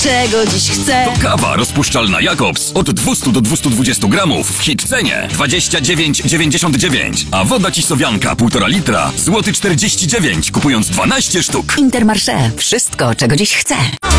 czego dziś chcę. To kawa rozpuszczalna Jakobs od 200 do 220 gramów w hit cenie 29,99. A woda Cisowianka 1,5 litra złoty 49, kupując 12 sztuk. Intermarché. Wszystko, czego dziś chcę.